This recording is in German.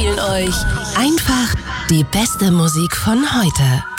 spielen euch einfach die beste Musik von heute.